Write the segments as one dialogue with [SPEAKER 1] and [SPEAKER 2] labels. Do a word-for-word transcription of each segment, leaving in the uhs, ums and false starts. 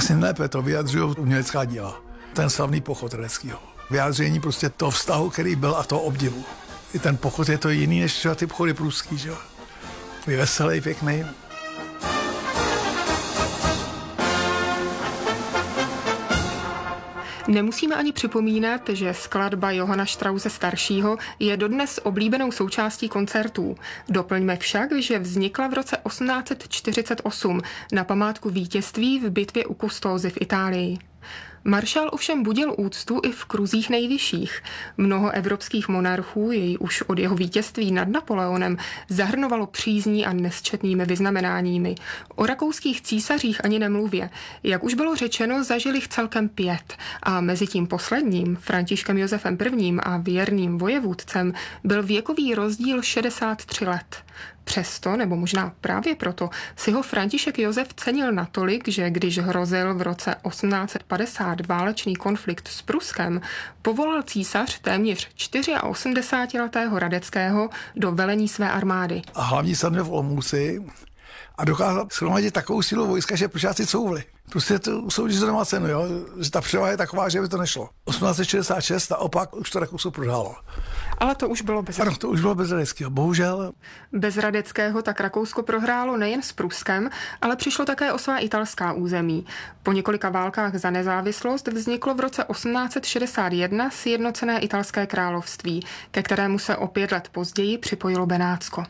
[SPEAKER 1] Asi nejlépe to vyjadřují umělecká díla. Ten slavný pochod Radeckýho. Vyjádření prostě toho vztahu, který byl, a toho obdivu. I ten pochod je to jiný než třeba ty pochody pruský, že jo. Je veselý, pěkný.
[SPEAKER 2] Nemusíme ani připomínat, že skladba Johana Strause staršího je dodnes oblíbenou součástí koncertů. Doplňme však, že vznikla v roce osmnáct set čtyřicet osm na památku vítězství v bitvě u Custózy v Itálii. Maršál ovšem budil úctu i v kruzích nejvyšších. Mnoho evropských monarchů jej už od jeho vítězství nad Napoleonem zahrnovalo přízní a nesčetnými vyznamenáními. O rakouských císařích ani nemluvě. Jak už bylo řečeno, zažili jich celkem pět a mezi tím posledním, Františkem Josefem I. A věrným vojevůdcem, byl věkový rozdíl šedesát tři let. Přesto, nebo možná právě proto, si ho František Josef cenil natolik, že když hrozil v roce osmnáct set padesát válečný konflikt s Pruskem, povolal císař téměř osmdesátičtyřletého Radeckého do velení své armády.
[SPEAKER 1] A hlavní sadne v Olomouci a dokázal shromadit takovou sílu vojska, že prušáci couvli. Prostě to soudí, že to nemá cenu, jo? Že ta převaha je taková, že by to nešlo. osmnáct set šedesát šest a opak už to Rakousko prohrálo.
[SPEAKER 2] Ale to už bylo bez
[SPEAKER 1] Ano, to už bylo bez Radeckého, bohužel.
[SPEAKER 2] Bez Radeckého tak Rakousko prohrálo nejen s Pruskem, ale přišlo také o svá italská území. Po několika válkách za nezávislost vzniklo v roce osmnáct set šedesát jedna sjednocené italské království, ke kterému se o pět let později připojilo Benátsko.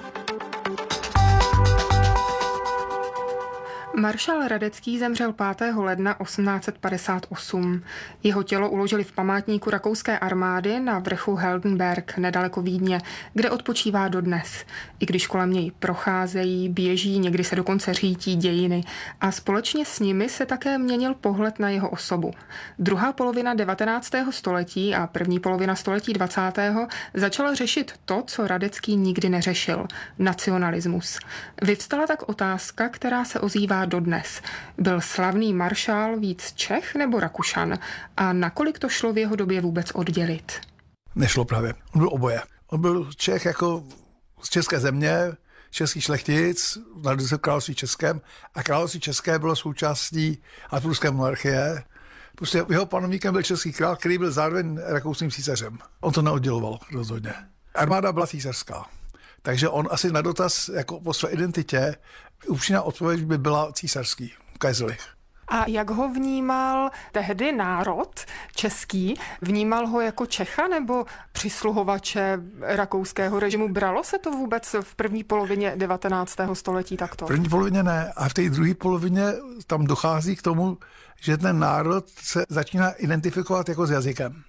[SPEAKER 2] Maršál Radecký zemřel pátého ledna osmnáct set padesát osm. Jeho tělo uložili v památníku rakouské armády na vrchu Heldenberg nedaleko Vídně, kde odpočívá dodnes. I když kolem něj procházejí, běží, někdy se dokonce řítí dějiny a společně s nimi se také měnil pohled na jeho osobu. Druhá polovina devatenáctého století a první polovina století dvacátého začala řešit to, co Radecký nikdy neřešil – nacionalismus. Vyvstala tak otázka, která se ozývá dodnes. Byl slavný maršál víc Čech nebo Rakušan? A nakolik to šlo v jeho době vůbec oddělit?
[SPEAKER 1] Nešlo právě. On byl oboje. On byl Čech jako z české země, český šlechtic, narodil se v království českém a království české bylo součástí habsburské monarchie. Prostě jeho panovníkem byl český král, který byl zároveň rakouským císařem. On to neodděloval rozhodně. Armáda byla císařská. Takže on asi na dotaz jako po své identitě upřímná odpověď by byla císařský, kaiserlich.
[SPEAKER 2] A jak ho vnímal tehdy národ český? Vnímal ho jako Čecha nebo přisluhovače rakouského režimu? Bralo se to vůbec v první polovině devatenáctého století takto?
[SPEAKER 1] V první polovině ne. A v té druhé polovině tam dochází k tomu, že ten národ se začíná identifikovat jako s jazykem.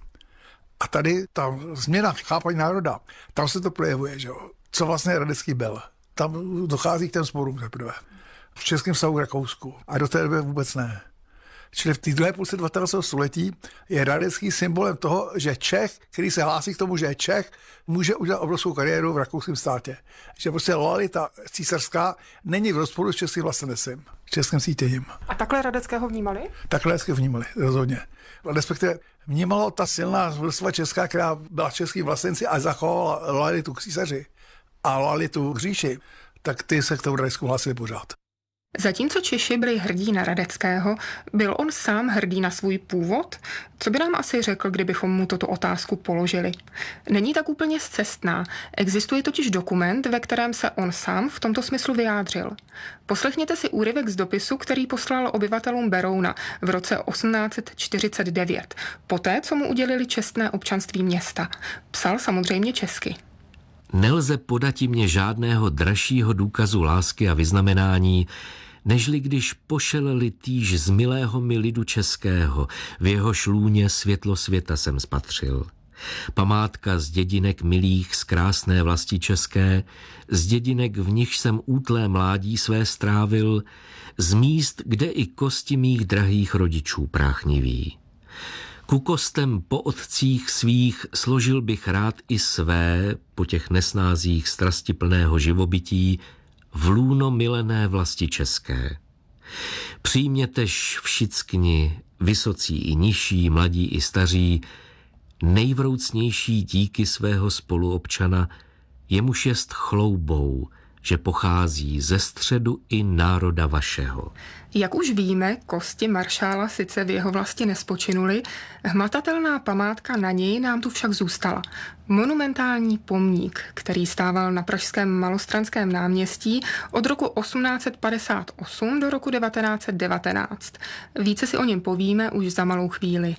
[SPEAKER 1] A tady ta změna chápání národa, tam se to projevuje, že jo? Co vlastně Radecký byl. Tam dochází k těm sporům teprve. V českém vztahu k Rakousku. A do té doby vůbec ne. Čili v té druhé půlce dvacátého století je Radecký symbolem toho, že Čech, který se hlásí k tomu, že je Čech, může udělat obrovskou kariéru v rakouském státě. Že prostě lojalita císařská není v rozporu s českým vlastenectvím, s českým cítěním.
[SPEAKER 2] A takhle Radeckého vnímali?
[SPEAKER 1] Takhle Radeckého vnímali, rozhodně. Respektive vnímalo ta silná vrstva česká, která byla českým vlastenci a zachovala lojalitu k císaři a lojalitu k říši, tak ty se k tomu Radeckému hlásili pořád.
[SPEAKER 2] Zatímco Češi byli hrdí na Radeckého, byl on sám hrdý na svůj původ? Co by nám asi řekl, kdybychom mu toto otázku položili? Není tak úplně scestná. Existuje totiž dokument, ve kterém se on sám v tomto smyslu vyjádřil. Poslechněte si úryvek z dopisu, který poslal obyvatelům Berouna v roce osmnáct set čtyřicet devět, poté, co mu udělili čestné občanství města. Psal samozřejmě česky.
[SPEAKER 3] Nelze podati mě žádného dražšího důkazu lásky a vyznamenání, nežli když pošel-li týž z milého mi lidu českého, v jeho šlůně světlo světa jsem spatřil. Památka z dědinek milých z krásné vlasti české, z dědinek, v nichž jsem útlé mládí své strávil, z míst, kde i kosti mých drahých rodičů práchniví. Ku kostem po otcích svých složil bych rád i své, po těch nesnázích strastiplného živobytí, v lůno milené vlasti české. Přijmětež všickni, vysocí i nižší, mladí i staří, nejvroucnější díky svého spoluobčana, jemuž jest chloubou, že pochází ze středu i národa vašeho.
[SPEAKER 2] Jak už víme, kosti maršála sice v jeho vlasti nespočinuly, hmatatelná památka na něj nám tu však zůstala. Monumentální pomník, který stával na pražském Malostranském náměstí od roku osmnáct set padesát osm do roku devatenáct set devatenáct. Více si o něm povíme už za malou chvíli.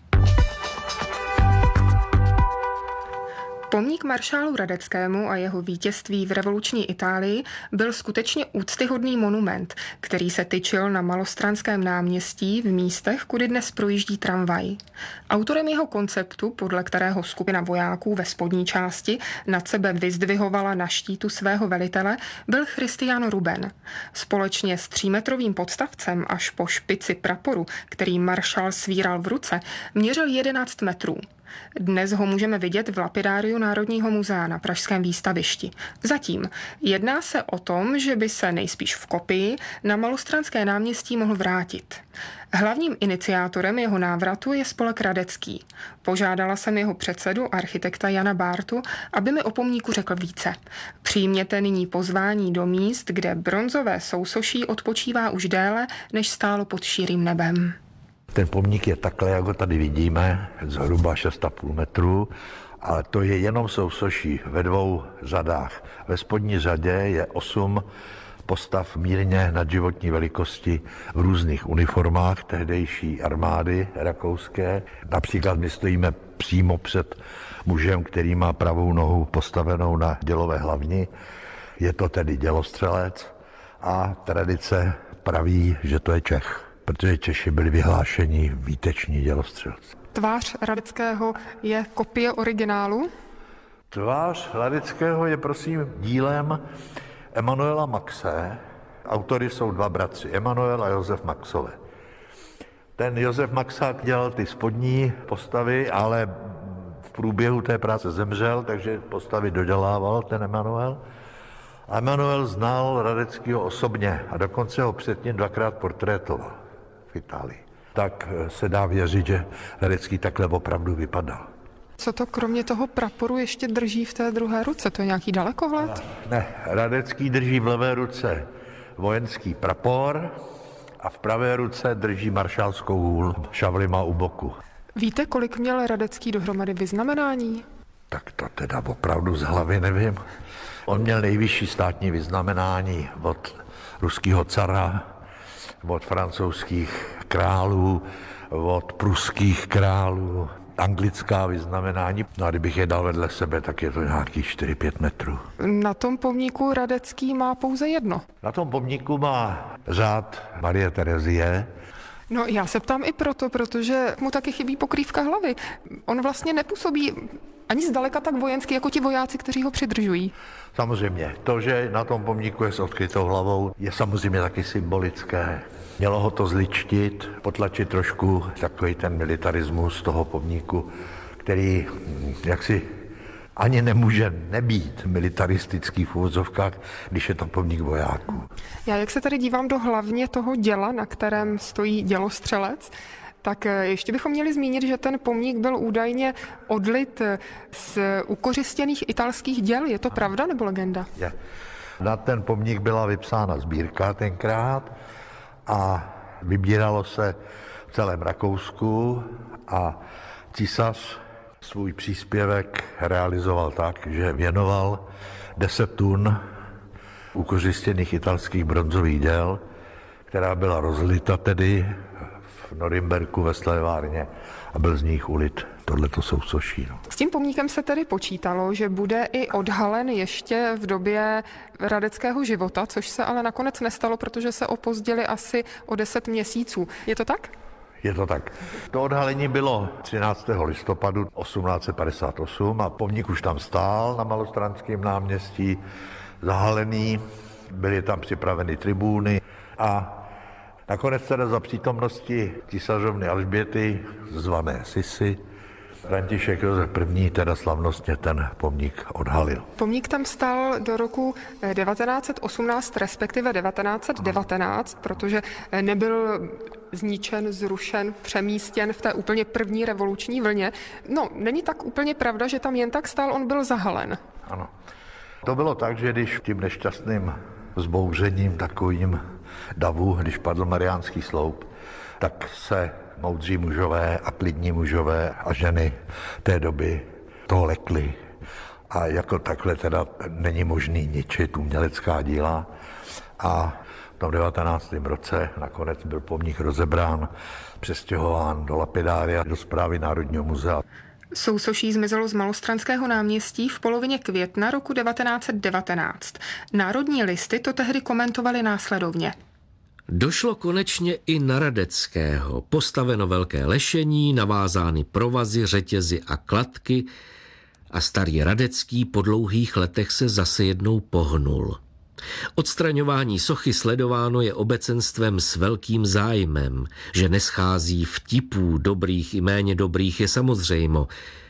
[SPEAKER 2] Pomník maršálu Radeckému a jeho vítězství v revoluční Itálii byl skutečně úctyhodný monument, který se tyčil na Malostranském náměstí v místech, kudy dnes projíždí tramvaj. Autorem jeho konceptu, podle kterého skupina vojáků ve spodní části nad sebe vyzdvihovala na štítu svého velitele, byl Christian Ruben. Společně s třímetrovým podstavcem až po špici praporu, který maršál svíral v ruce, měřil jedenáct metrů. Dnes ho můžeme vidět v lapidáriu Národního muzea na pražském výstavišti. Zatím jedná se o tom, že by se nejspíš v kopii na Malostranské náměstí mohl vrátit. Hlavním iniciátorem jeho návratu je spolek Radecký. Požádala jsem jeho předsedu, architekta Jana Bártu, aby mi o pomníku řekl více. Přijměte nyní pozvání do míst, kde bronzové sousoší odpočívá už déle, než stálo pod širým nebem.
[SPEAKER 4] Ten pomník je takhle, jak ho tady vidíme, zhruba šest a půl metru, ale to je jenom sousoší ve dvou řadách. Ve spodní řadě je osm postav mírně nadživotní velikosti v různých uniformách tehdejší armády rakouské. Například my stojíme přímo před mužem, který má pravou nohu postavenou na dělové hlavni. Je to tedy dělostřelec a tradice praví, že to je Čech, protože Češi byli vyhlášeni výteční dělostřelci.
[SPEAKER 2] Tvář Radeckého je kopie originálu?
[SPEAKER 4] Tvář Radeckého je prosím dílem Emanuela Maxe. Autory jsou dva bratři, Emanuel a Josef Maxové. Ten Josef Maxák dělal ty spodní postavy, ale v průběhu té práce zemřel, takže postavy dodělával ten Emanuel. A Emanuel znal Radeckého osobně a dokonce ho předtím dvakrát portrétoval v Itálii. Tak se dá věřit, že Radecký takhle opravdu vypadal.
[SPEAKER 2] Co to kromě toho praporu ještě drží v té druhé ruce? To je nějaký dalekohled?
[SPEAKER 4] Ne, Radecký drží v levé ruce vojenský prapor a v pravé ruce drží maršálskou hůl, šavli má u boku.
[SPEAKER 2] Víte, kolik měl Radecký dohromady vyznamenání?
[SPEAKER 4] Tak to teda opravdu z hlavy nevím. On měl nejvyšší státní vyznamenání od ruského cara, od francouzských králů, od pruských králů, anglická vyznamenání. No a kdybych je dal vedle sebe, tak je to nějakých čtyři pět metrů.
[SPEAKER 2] Na tom pomníku Radecký má pouze jedno.
[SPEAKER 4] Na tom pomníku má řád Marie Terezie.
[SPEAKER 2] No já se ptám i proto, protože mu taky chybí pokrývka hlavy. On vlastně nepůsobí ani zdaleka tak vojensky, jako ti vojáci, kteří ho přidržují.
[SPEAKER 4] Samozřejmě, to, že na tom pomníku je s odkrytou hlavou, je samozřejmě taky symbolické. Mělo ho to zličtit, potlačit trošku takový ten militarismus toho pomníku, který jaksi ani nemůže nebýt militaristický v úvozovkách, když je to pomník vojáků.
[SPEAKER 2] Já jak se tady dívám do hlavně toho děla, na kterém stojí dělostřelec, tak ještě bychom měli zmínit, že ten pomník byl údajně odlit z ukořistěných italských děl. Je to pravda nebo legenda?
[SPEAKER 4] Je. Na ten pomník byla vypsána sbírka tenkrát a vybíralo se v celém Rakousku a císař svůj příspěvek realizoval tak, že věnoval deset tun ukořistěných italských bronzových děl, která byla rozlita tedy v Norimberku ve slévárně a byl z nich ulit tohleto sousoší. No.
[SPEAKER 2] S tím pomníkem se tedy počítalo, že bude i odhalen ještě v době Radeckého života, což se ale nakonec nestalo, protože se opozdili asi o deset měsíců. Je to tak?
[SPEAKER 4] Je to tak. To odhalení bylo třináctého listopadu osmnáct set padesát osm a pomník už tam stál na Malostranském náměstí, zahalený, byly tam připraveny tribúny a nakonec teda za přítomnosti císařovny Alžběty, zvané Sisy, František Josef I. teda slavnostně ten pomník odhalil.
[SPEAKER 2] Pomník tam stál do roku devatenáct set osmnáct, respektive devatenáct set devatenáct, protože nebyl zničen, zrušen, přemístěn v té úplně první revoluční vlně. No, není tak úplně pravda, že tam jen tak stál, on byl zahalen.
[SPEAKER 4] Ano. To bylo tak, že když tím nešťastným vzbouřením takovým davu, když padl Mariánský sloup, tak se moudří mužové a klidní mužové a ženy té doby toho lekli. A jako takhle teda není možný ničit umělecká díla. A v tom devatenáctém roce nakonec byl pomník rozebrán, přestěhován do lapidária, do správy Národního muzea.
[SPEAKER 2] Sousoší zmizelo z Malostranského náměstí v polovině května roku devatenáct set devatenáct. Národní listy to tehdy komentovaly následovně.
[SPEAKER 3] Došlo konečně i na Radeckého. Postaveno velké lešení, navázány provazy, řetězy a kladky a starý Radecký po dlouhých letech se zase jednou pohnul. Odstraňování sochy sledováno je obecenstvem s velkým zájmem, že neschází vtipů dobrých i méně dobrých je samozřejmo.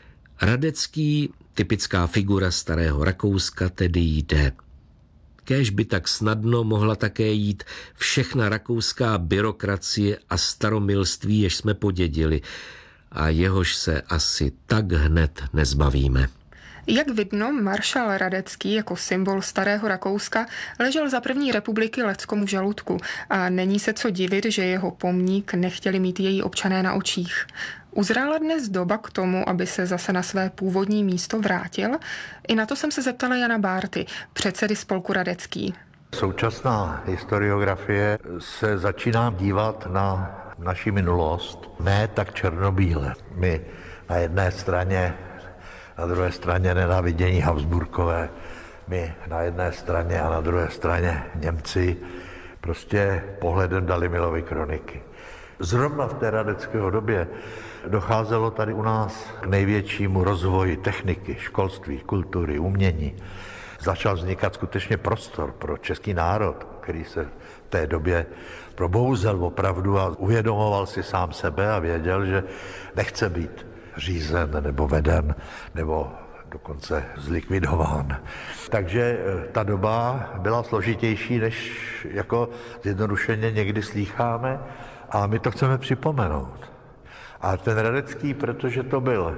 [SPEAKER 3] Radecký, typická figura starého Rakouska, tedy jde. Kéž by tak snadno mohla také jít všechna rakouská byrokracie a staromilství, jež jsme podědili, a jehož se asi tak hned nezbavíme.
[SPEAKER 2] Jak vidno, maršál Radecký jako symbol starého Rakouska ležel za první republiky leckomu žaludku a není se co divit, že jeho pomník nechtěli mít její občané na očích. Uzrála dnes doba k tomu, aby se zase na své původní místo vrátil? I na to jsem se zeptala Jana Bárty, předsedy spolku Radecký.
[SPEAKER 4] Současná historiografie se začíná dívat na naši minulost ne tak černobíle. My na jedné straně, na druhé straně nenávidění Habsburkové, my na jedné straně a na druhé straně Němci prostě pohledem dali Milovy kroniky. Zrovna v té radeckého době docházelo tady u nás k největšímu rozvoji techniky, školství, kultury, umění. Začal vznikat skutečně prostor pro český národ, který se v té době probouzel opravdu a uvědomoval si sám sebe a věděl, že nechce být řízen nebo veden nebo dokonce zlikvidován. Takže ta doba byla složitější, než jako zjednodušeně někdy slýcháme, a my to chceme připomenout. A ten Radecký, protože to byl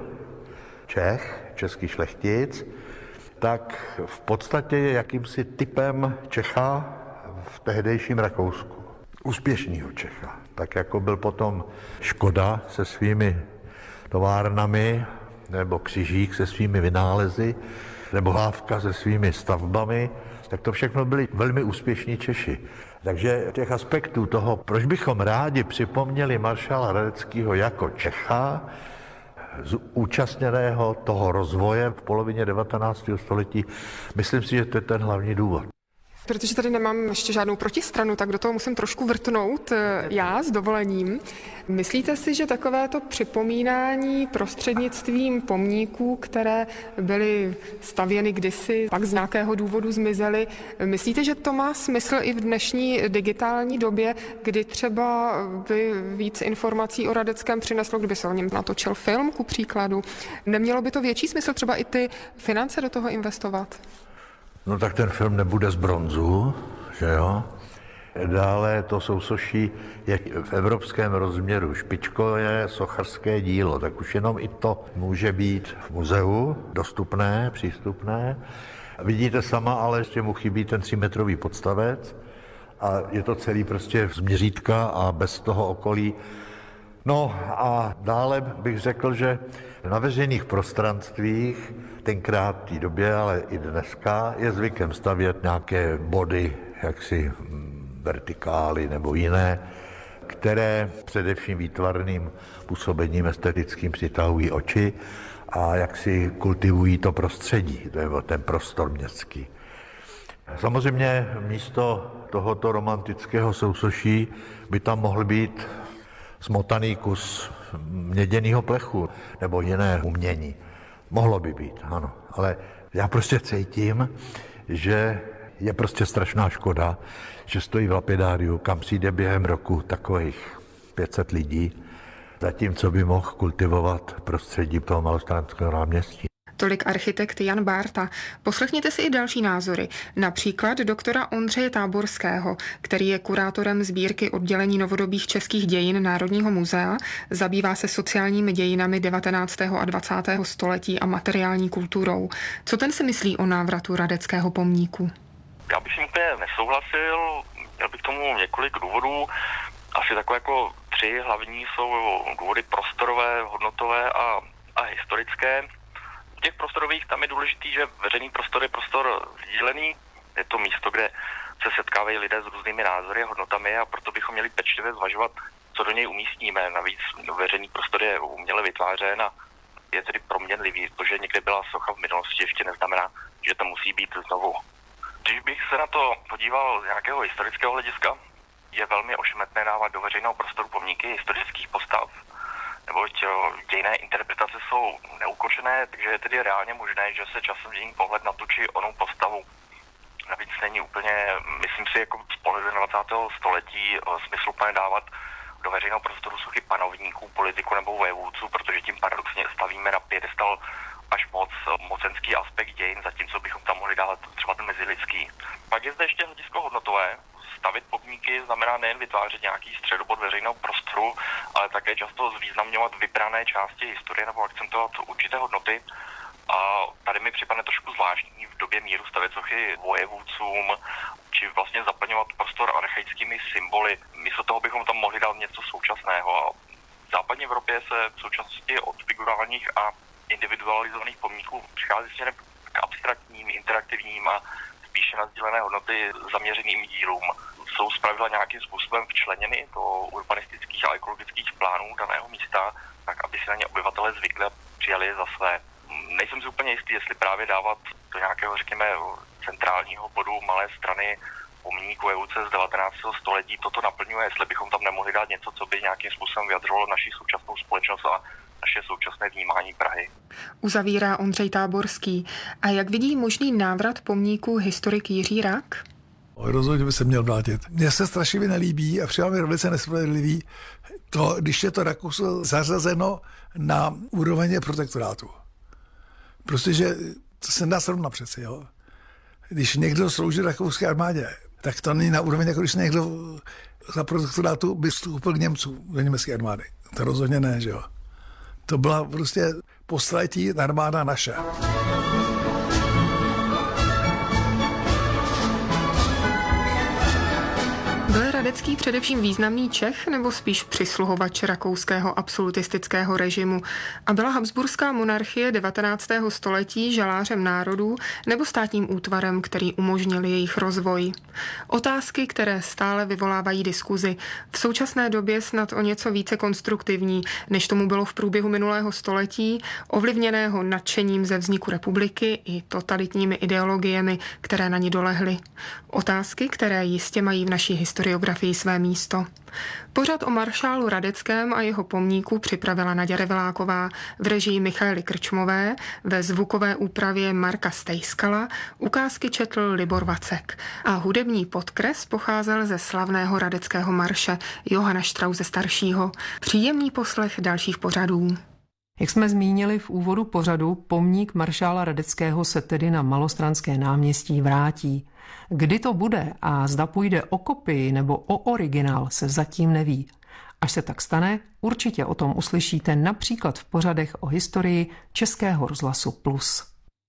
[SPEAKER 4] Čech, český šlechtic, tak v podstatě je jakýmsi typem Čecha v tehdejším Rakousku. Úspěšnýho Čecha. Tak jako byl potom Škoda se svými továrnami, nebo Křižík se svými vynálezy, nebo Hlávka se svými stavbami, tak to všechno byli velmi úspěšní Češi. Takže těch aspektů toho, proč bychom rádi připomněli maršála Radeckého jako Čecha, zúčastněného toho rozvoje v polovině devatenáctého století, myslím si, že to je ten hlavní důvod.
[SPEAKER 2] Protože tady nemám ještě žádnou protistranu, tak do toho musím trošku vrtnout já s dovolením. Myslíte si, že takovéto připomínání prostřednictvím pomníků, které byly stavěny kdysi, pak z nějakého důvodu zmizely, myslíte, že to má smysl i v dnešní digitální době, kdy třeba by víc informací o Radeckém přineslo, kdyby se o něm natočil film, ku příkladu? Nemělo by to větší smysl třeba i ty finance do toho investovat?
[SPEAKER 4] No tak ten film nebude z bronzu, že jo? Dále to sousoší je v evropském rozměru. Špičkové sochařské dílo, tak už jenom i to může být v muzeu dostupné, přístupné. Vidíte sama, ale ještě mu chybí ten třímetrový podstavec a je to celý prostě z měřítka a bez toho okolí. No a dále bych řekl, že na veřejných prostranstvích tenkrát v té době, ale i dneska je zvykem stavět nějaké body, jaksi vertikály nebo jiné, které především výtvarným působením estetickým přitahují oči a jaksi kultivují to prostředí, to je ten prostor městský. Samozřejmě místo tohoto romantického sousoší by tam mohl být smotaný kus měděného plechu nebo jiné umění. Mohlo by být, ano, ale já prostě cítím, že je prostě strašná škoda, že stojí v lapidáriu, kam přijde během roku takových pět set lidí, zatímco by mohl kultivovat prostředí toho Malostranského náměstí.
[SPEAKER 2] Tolik architekt Jan Bárta. Poslechněte si i další názory, například doktora Ondřeje Táborského, který je kurátorem sbírky oddělení novodobých českých dějin Národního muzea, zabývá se sociálními dějinami devatenáctého a dvacátého století a materiální kulturou. Co ten si myslí o návratu Radeckého pomníku?
[SPEAKER 5] Já bych s tím úplně nesouhlasil, měl bych k tomu několik důvodů. Asi takové jako tři hlavní jsou důvody prostorové, hodnotové a, a historické. U těch prostorových tam je důležitý, že veřejný prostor je prostor sdílený. Je to místo, kde se setkávají lidé s různými názory a hodnotami a proto bychom měli pečlivě zvažovat, co do něj umístíme. Navíc veřejný prostor je uměle vytvářen a je tedy proměnlivý. To, že někde byla socha v minulosti, ještě neznamená, že to musí být znovu. Když bych se na to podíval z nějakého historického hlediska, je velmi ošemetné dávat do veřejného prostoru pomníky historických postav, neboť dějné interpretace jsou neukončené, takže je tedy reálně možné, že se časem mění pohled na tu či onou postavu. Navíc není úplně, myslím si, jako z pohledu dvacátého století smysluplné dávat do veřejného prostoru sochy panovníků, politiků nebo vévůdců, protože tím paradoxně stavíme na piedestal až moc mocenský aspekt dějin, zatímco bychom tam mohli dát třeba ten mezilidský. Pak je zde ještě hledisko hodnotové. Stavit pomníky znamená nejen vytvářet nějaký středobod veřejného prostoru, ale také často zvýznamňovat vybrané části historie nebo akcentovat určité hodnoty. A tady mi připadne trošku zvláštní v době míru stavět sochy vojevůdcům, či vlastně zaplňovat prostor archaickými symboly. Místo toho bychom tam mohli dát něco současného. A v západní Evropě se v současnosti od figurálních a individualizovaných pomníků přichází směrem k abstraktním, interaktivním a spíše na sdílené hodnoty zaměřeným dílům. Jsou zpravidla nějakým způsobem včleněny do urbanistických a ekologických plánů daného místa, tak aby si na ně obyvatelé zvykli a přijali je za své. Nejsem si úplně jistý, jestli právě dávat do nějakého, řekněme, centrálního bodu malé strany pomník vojevůdce z devatenáctého století toto naplňuje, jestli bychom tam nemohli dát něco, co by nějakým způsobem vyjadřovalo naši současnou společnost a naše současné vnímání Prahy.
[SPEAKER 2] Uzavírá Ondřej Táborský. A jak vidí možný návrat pomníku historik Jiří Rak?
[SPEAKER 1] Rozhodně by se měl vrátit. Mně se strašlivě nelíbí a přijám je velice nespravedlivý, to, když je to Rakousko zařazeno na úroveň protektorátu. Prostě, že to se dá srovnat přeci, jo. Když někdo slouží rakouské armádě, tak to není na úroveň, jako když někdo za protektorátu by vstoupil k Němcům do německé armády. To rozhodně ne, že jo. To byla prostě postletí armáda naše.
[SPEAKER 2] Byl Radecký především významný Čech nebo spíš přisluhovač rakouského absolutistického režimu? A byla habsburská monarchie devatenáctého století žalářem národů nebo státním útvarem, který umožnil jejich rozvoj? Otázky, které stále vyvolávají diskuzi. V současné době snad o něco více konstruktivní, než tomu bylo v průběhu minulého století, ovlivněného nadšením ze vzniku republiky i totalitními ideologiemi, které na ní dolehly. Otázky, které jistě mají v naší historiografii své místo. Pořad o maršálu Radeckém a jeho pomníku připravila Naďa Reveláková v režii Michaely Krčmové, ve zvukové úpravě Marka Stejskala, ukázky četl Libor Vacek a hudební podkres pocházel ze slavného radeckého marše Johana Strause staršího. Příjemný poslech dalších pořadů.
[SPEAKER 6] Jak jsme zmínili v úvodu pořadu, pomník maršála Radeckého se tedy na Malostranské náměstí vrátí. Kdy to bude a zda půjde o kopii nebo o originál, se zatím neví. Až se tak stane, určitě o tom uslyšíte například v pořadech o historii Českého rozhlasu Plus.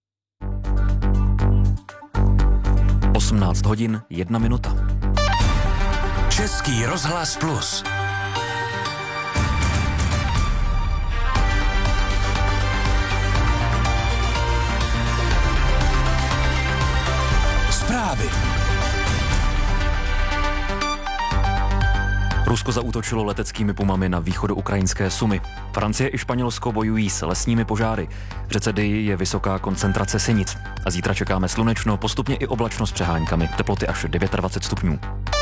[SPEAKER 7] osmnáct hodin, jedna minuta.
[SPEAKER 8] Český rozhlas Plus. Zprávy.
[SPEAKER 7] Rusko zaútočilo leteckými pumami na východoukrajinské Sumy. Francie i Španělsko bojují s lesními požáry. V řece Dyji je vysoká koncentrace sinic. A zítra čekáme slunečno, postupně i oblačno s přeháňkami. Teploty až dvacet devět stupňů.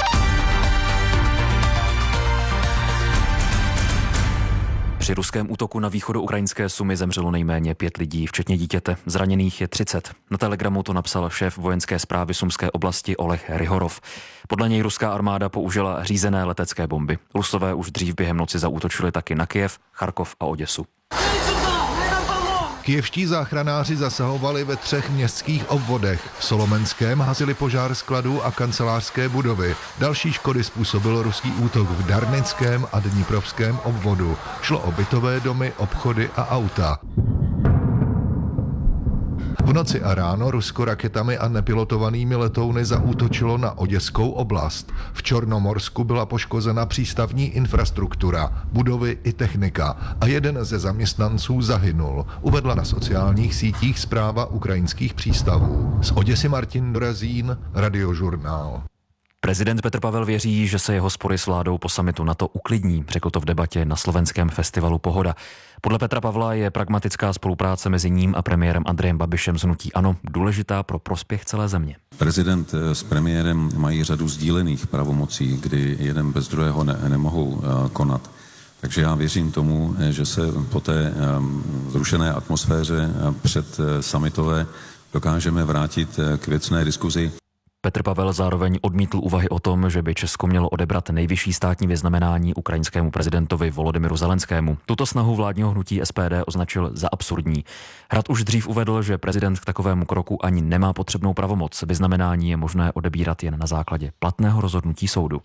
[SPEAKER 7] Při ruském útoku na východoukrajinské Sumy zemřelo nejméně pět lidí, včetně dítěte. Zraněných je třicet. Na Telegramu to napsal šéf vojenské správy Sumské oblasti Oleg Ryhorov. Podle něj ruská armáda použila řízené letecké bomby. Rusové už dřív během noci zaútočili taky na Kyjev, Charkov a Oděsu.
[SPEAKER 9] Kyjevští záchranáři zasahovali ve třech městských obvodech. V Solomenském hasili požár skladů a kancelářské budovy. Další škody způsobil ruský útok v Darnickém a Dniprovském obvodu. Šlo o bytové domy, obchody a auta. V noci a ráno Rusko raketami a nepilotovanými letouny zaútočilo na Oděskou oblast. V Čornomorsku byla poškozena přístavní infrastruktura, budovy i technika a jeden ze zaměstnanců zahynul, uvedla na sociálních sítích zpráva ukrajinských přístavů. Z Oděsy Martin Dorazín, Radiožurnál.
[SPEAKER 7] Prezident Petr Pavel věří, že se jeho spory s vládou po summitu NATO uklidní, řekl to v debatě na slovenském festivalu Pohoda. Podle Petra Pavla je pragmatická spolupráce mezi ním a premiérem Andrejem Babišem z hnutí ANO důležitá pro prospěch celé země.
[SPEAKER 8] Prezident s premiérem mají řadu sdílených pravomocí, kdy jeden bez druhého ne, nemohou konat. Takže já věřím tomu, že se po té zrušené atmosféře před summitové dokážeme vrátit k věcné diskuzi.
[SPEAKER 7] Petr Pavel zároveň odmítl úvahy o tom, že by Česko mělo odebrat nejvyšší státní vyznamenání ukrajinskému prezidentovi Volodymyru Zelenskému. Tuto snahu vládního hnutí S P D označil za absurdní. Hrad už dřív uvedl, že prezident k takovému kroku ani nemá potřebnou pravomoc. Vyznamenání je možné odebírat jen na základě platného rozhodnutí soudu.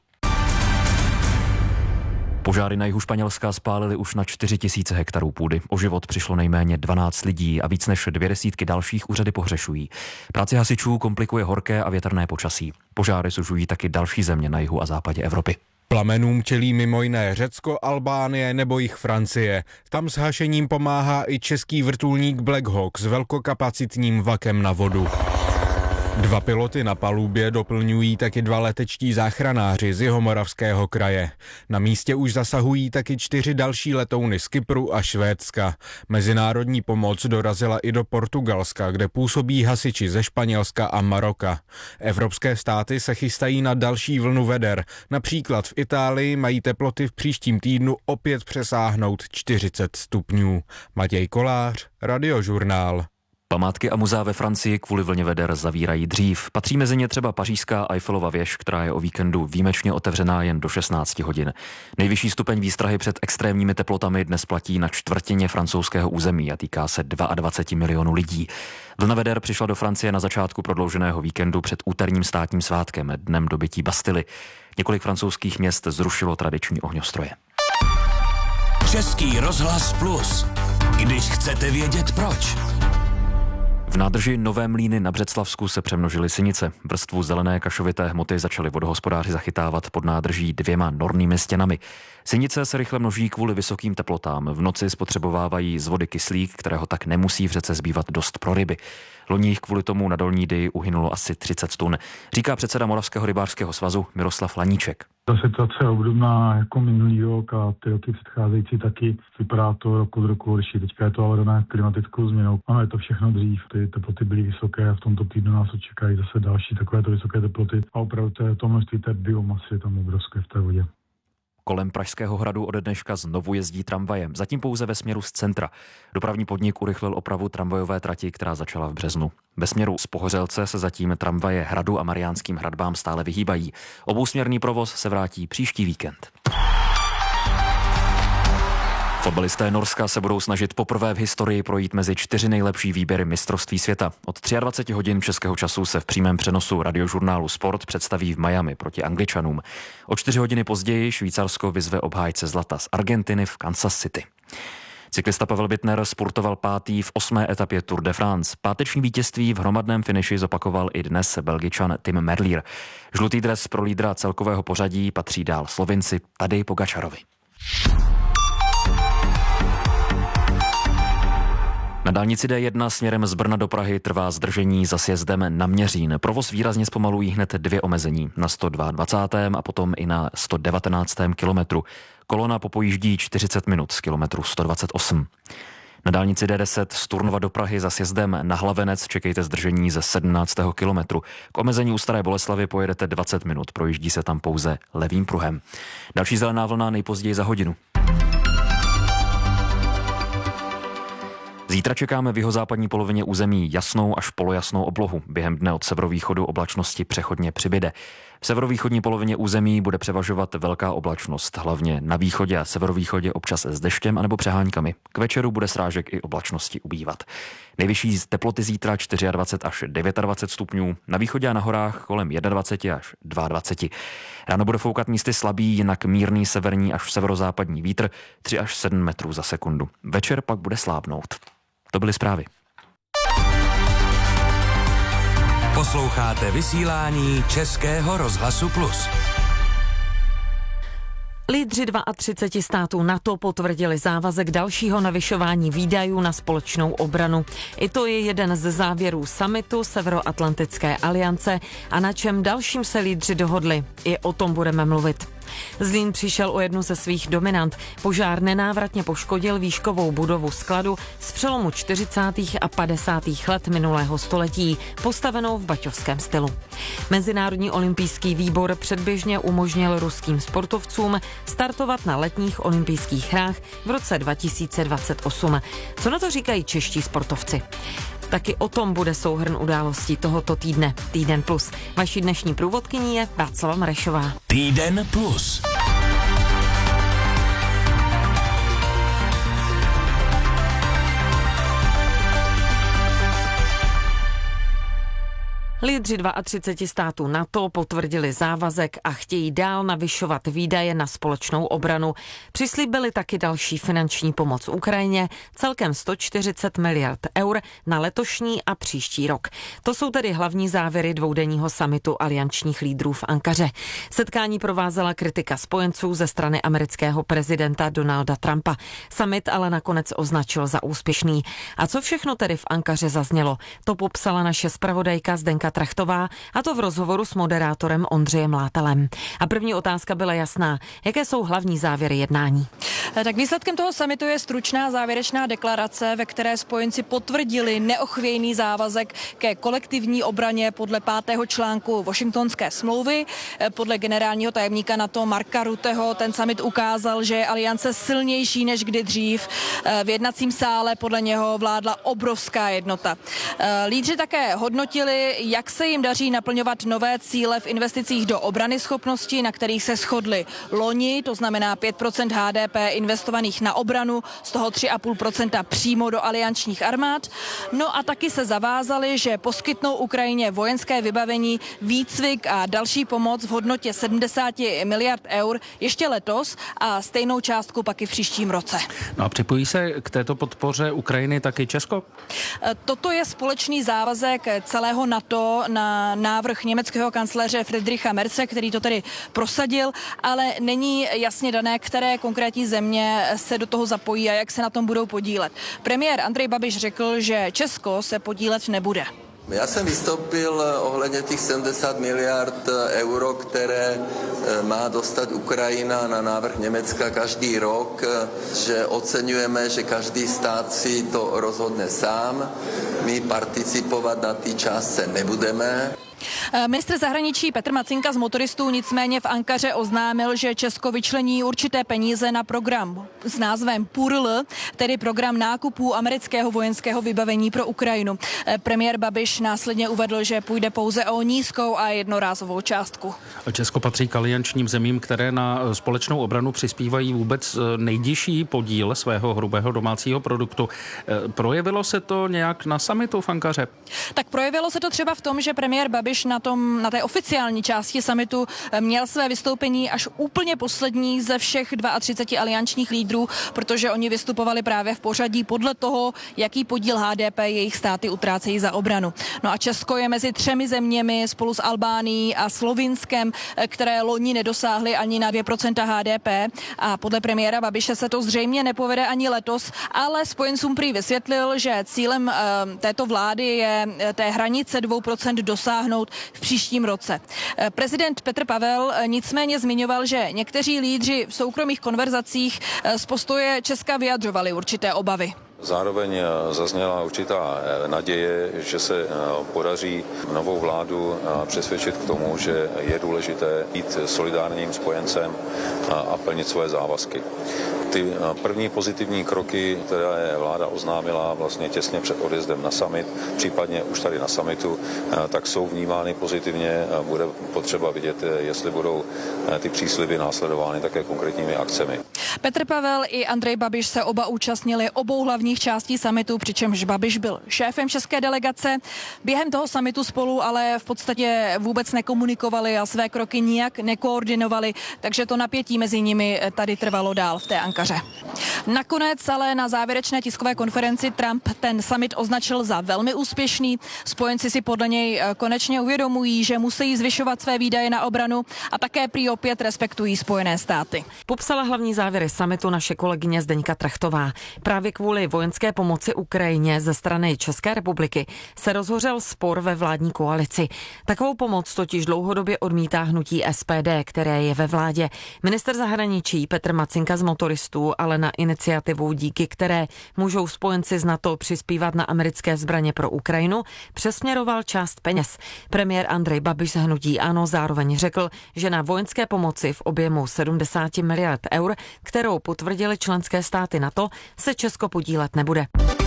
[SPEAKER 7] Požáry na jihu Španělska spálily už na čtyři tisíce hektarů půdy. O život přišlo nejméně dvanáct lidí a víc než dvě desítky dalších úřady pohřešují. Práci hasičů komplikuje horké a větrné počasí. Požáry sužují taky další země na jihu a západě Evropy.
[SPEAKER 10] Plamenům čelí mimo jiné Řecko, Albánie nebo jich Francie. Tam s hašením pomáhá i český vrtulník Black Hawk s velkokapacitním vakem na vodu. Dva piloty na palubě doplňují taky dva letečtí záchranáři z Jihomoravského kraje. Na místě už zasahují taky čtyři další letouny z Kypru a Švédska. Mezinárodní pomoc dorazila i do Portugalska, kde působí hasiči ze Španělska a Maroka. Evropské státy se chystají na další vlnu veder. Například v Itálii mají teploty v příštím týdnu opět přesáhnout čtyřicet stupňů. Matěj Kolář, Radiožurnál.
[SPEAKER 7] Památky a muzea ve Francii kvůli vlně veder zavírají dřív. Patří mezi ně třeba pařížská Eiffelova věž, která je o víkendu výjimečně otevřená jen do šestnáct hodin. Nejvyšší stupeň výstrahy před extrémními teplotami dnes platí na čtvrtině francouzského území a týká se dvacet dva milionů lidí. Vlna veder přišla do Francie na začátku prodlouženého víkendu před úterním státním svátkem, dnem dobytí Bastily. Několik francouzských měst zrušilo tradiční ohňostroje.
[SPEAKER 11] Český rozhlas Plus. Když chcete vědět proč.
[SPEAKER 7] V nádrži Nové Mlýny na Břeclavsku se přemnožily sinice. Vrstvu zelené kašovité hmoty začali vodohospodáři zachytávat pod nádrží dvěma nornými stěnami. Sinice se rychle množí kvůli vysokým teplotám. V noci spotřebovávají z vody kyslík, kterého tak nemusí v řece zbývat dost pro ryby. Loni jich kvůli tomu na Dolní Dyji uhynulo asi třicet tun, říká předseda Moravského rybářského svazu Miroslav Laníček.
[SPEAKER 12] Ta situace je obdobná jako minulý rok a ty roky předcházející taky. Vypadá to rok od roku horší. Teďka je to ale dané klimatickou změnou. Ano, je to všechno dřív. Ty teploty byly vysoké a v tomto týdnu nás očekají zase další takovéto vysoké teploty. A opravdu to, je to množství té biomasy je tam obrovské v té vodě.
[SPEAKER 7] Kolem Pražského hradu ode dneška znovu jezdí tramvaje, zatím pouze ve směru z centra. Dopravní podnik urychlil opravu tramvajové trati, která začala v březnu. Ve směru z Pohořelce se zatím tramvaje Hradu a Mariánským hradbám stále vyhýbají. Obousměrný provoz se vrátí příští víkend. Fotbalisté Norska se budou snažit poprvé v historii projít mezi čtyři nejlepší výběry mistrovství světa. Od dvacet tři hodin českého času se v přímém přenosu radiožurnálu Sport představí v Miami proti Angličanům. O čtyři hodiny později Švýcarsko vyzve obhájce zlata z Argentiny v Kansas City. Cyklista Pavel Bittner spurtoval pátý v osmé etapě Tour de France. Páteční vítězství v hromadném finiši zopakoval i dnes Belgičan Tim Merlier. Žlutý dres pro lídra celkového pořadí patří dál Slovinci Tadej Pogačarovi. Na dálnici D jedna směrem z Brna do Prahy trvá zdržení za sjezdem na Měřín. Provoz výrazně zpomalují hned dvě omezení, na sto dvacátém a potom i na sto devatenáctém kilometru. Kolona popojíždí čtyřicet minut z kilometru sto dvacet osm. Na dálnici D deset z Turnova do Prahy za sjezdem na Hlavenec čekejte zdržení ze sedmnáctého kilometru. K omezení u Staré Boleslavy pojedete dvacet minut, projíždí se tam pouze levým pruhem. Další zelená vlna nejpozději za hodinu. Zítra čekáme v jihozápadní polovině území jasnou až polojasnou oblohu. Během dne od severovýchodu oblačnosti přechodně přibyde. V severovýchodní polovině území bude převažovat velká oblačnost, hlavně na východě a severovýchodě občas s deštěm anebo přeháňkami. K večeru bude srážek i oblačnosti ubývat. Nejvyšší teploty zítra dvacet čtyři až dvacet devět stupňů, na východě a na horách kolem dvacet jedna až dvacet dva. Ráno bude foukat místy slabý, jinak mírný severní až severozápadní vítr tři až sedm metrů za sekundu. Večer pak bude slábnout. To byly zprávy.
[SPEAKER 11] Posloucháte vysílání Českého rozhlasu Plus.
[SPEAKER 13] Lídři třiceti dvou států NATO potvrdili závazek dalšího navyšování výdajů na společnou obranu. I to je jeden ze závěrů summitu Severoatlantické aliance a na čem dalším se lídři dohodli. I o tom budeme mluvit. Zlín přišel o jednu ze svých dominant. Požár nenávratně poškodil výškovou budovu skladu z přelomu čtyřicátých a padesátých let minulého století, postavenou v baťovském stylu. Mezinárodní olympijský výbor předběžně umožnil ruským sportovcům startovat na letních olympijských hrách v roce dva tisíce dvacet osm. Co na to říkají čeští sportovci? Taky o tom bude souhrn událostí tohoto týdne. Týden plus. Vaší dnešní průvodkyní je Václava Marešová.
[SPEAKER 11] Týden plus.
[SPEAKER 13] Lídři třiceti dvou států NATO potvrdili závazek a chtějí dál navyšovat výdaje na společnou obranu. Přislíbili taky další finanční pomoc Ukrajině, celkem sto čtyřicet miliard eur na letošní a příští rok. To jsou tedy hlavní závěry dvoudenního summitu aliančních lídrů v Ankaře. Setkání provázela kritika spojenců ze strany amerického prezidenta Donalda Trumpa. Summit ale nakonec označil za úspěšný. A co všechno tedy v Ankaře zaznělo? To popsala naše zpravodajka Zdenka Trachtová, a to v rozhovoru s moderátorem Ondřejem Látelem. A první otázka byla jasná. Jaké jsou hlavní závěry jednání?
[SPEAKER 14] Tak výsledkem toho summitu je stručná závěrečná deklarace, ve které spojenci potvrdili neochvějný závazek ke kolektivní obraně podle pátého článku Washingtonské smlouvy. Podle generálního tajemníka NATO Marka Rutteho ten summit ukázal, že je aliance silnější než kdy dřív. V jednacím sále podle něho vládla obrovská jednota. Lídři také hodnotili, jak se jim daří naplňovat nové cíle v investicích do obranyschopnosti, na kterých se shodli loni, to znamená pět procent H D P investovaných na obranu, z toho tři a půl procenta přímo do aliančních armád. No a taky se zavázali, že poskytnou Ukrajině vojenské vybavení, výcvik a další pomoc v hodnotě sedmdesát miliard eur ještě letos a stejnou částku pak i v příštím roce.
[SPEAKER 15] No a připojí se k této podpoře Ukrajiny taky Česko?
[SPEAKER 14] Toto je společný závazek celého NATO na návrh německého kancléře Friedricha Merze, který to tedy prosadil, ale není jasně dané, které konkrétní země se do toho zapojí a jak se na tom budou podílet. Premiér Andrej Babiš řekl, že Česko se podílet nebude.
[SPEAKER 16] Já jsem vystoupil ohledně těch sedmdesát miliard euro, které má dostat Ukrajina na návrh Německa každý rok, že oceňujeme, že každý stát si to rozhodne sám. My participovat na té částce nebudeme.
[SPEAKER 14] Ministr zahraničí Petr Macinka z motoristů nicméně v Ankaře oznámil, že Česko vyčlení určité peníze na program s názvem P U R L, tedy program nákupů amerického vojenského vybavení pro Ukrajinu. Premiér Babiš následně uvedl, že půjde pouze o nízkou a jednorázovou částku.
[SPEAKER 15] Česko patří k aliančním zemím, které na společnou obranu přispívají vůbec nejvyšší podíl svého hrubého domácího produktu. Projevilo se to nějak na summitu v Ankaře?
[SPEAKER 14] Tak projevilo se to třeba v tom, že premiér Babiš na tom, na té oficiální části summitu měl své vystoupení až úplně poslední ze všech třiceti dvou aliančních lídrů, protože oni vystupovali právě v pořadí podle toho, jaký podíl H D P jejich státy utrácejí za obranu. No a Česko je mezi třemi zeměmi spolu s Albánií a Slovinskem, které loni nedosáhly ani na dvě procenta H D P a podle premiéra Babiše se to zřejmě nepovede ani letos, ale spojencům prý vysvětlil, že cílem uh, této vlády je té hranice dvou procent dosáhnout v příštím roce. Prezident Petr Pavel nicméně zmiňoval, že někteří lídři v soukromých konverzacích z postoje Česka vyjadřovali určité obavy.
[SPEAKER 17] Zároveň zazněla určitá naděje, že se podaří novou vládu přesvědčit k tomu, že je důležité být solidárním spojencem a plnit své závazky. Ty první pozitivní kroky, které vláda oznámila vlastně těsně před odjezdem na summit, případně už tady na summitu, tak jsou vnímány pozitivně. Bude potřeba vidět, jestli budou ty přísliby následovány také konkrétními akcemi.
[SPEAKER 14] Petr Pavel i Andrej Babiš se oba účastnili obou hlavních částí summitu, přičemž Babiš byl šéfem české delegace. Během toho summitu spolu ale v podstatě vůbec nekomunikovali a své kroky nijak nekoordinovali, takže to napětí mezi nimi tady trvalo dál v té Ankaře. Nakonec ale na závěrečné tiskové konferenci Trump ten summit označil za velmi úspěšný. Spojenci si podle něj konečně uvědomují, že musí zvyšovat své výdaje na obranu a také prý opět respektují Spojené státy.
[SPEAKER 13] Popsala hlavní závěry summitu naše kolegyně Zdeňka Trachtová. Právě kvůli vojenské pomoci Ukrajině ze strany České republiky se rozhořel spor ve vládní koalici. Takovou pomoc totiž dlouhodobě odmítá hnutí S P D, které je ve vládě. Minister zahraničí Petr Macinka z Motoristů ale na iniciativu, díky které můžou spojenci z NATO přispívat na americké zbraně pro Ukrajinu, přesměroval část peněz. Premiér Andrej Babiš z hnutí ANO zároveň řekl, že na vojenské pomoci v objemu sedmdesát miliard eur, kterou potvrdili členské státy NATO, se Česko podílet nebude.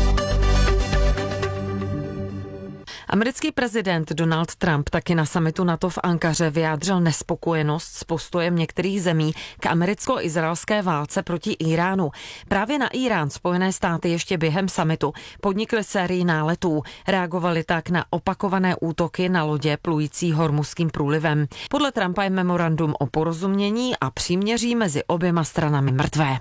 [SPEAKER 13] Americký prezident Donald Trump taky na summitu NATO v Ankaře vyjádřil nespokojenost s postojem některých zemí k americko-izraelské válce proti Iránu. Právě na Irán Spojené státy ještě během summitu podnikly sérii náletů. Reagovali tak na opakované útoky na lodě plující Hormuzským průlivem. Podle Trumpa je memorandum o porozumění a příměří mezi oběma stranami mrtvé.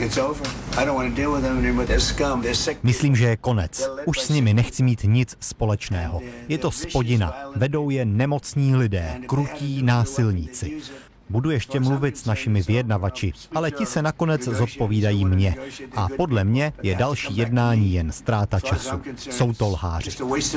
[SPEAKER 18] Myslím, že je konec. Už s nimi nechci mít nic společného. Je to spodina. Vedou je nemocní lidé, krutí násilníci. Budu ještě mluvit s našimi vyjednavači, ale ti se nakonec zodpovídají mně. A podle mě je další jednání jen ztráta času. Jsou to lháři.